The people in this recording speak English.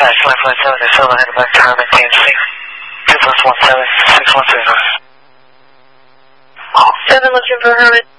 Dispatch 957 is Silver headed back to Herman TNC. 2 plus 17 613. 7 looking for Herman.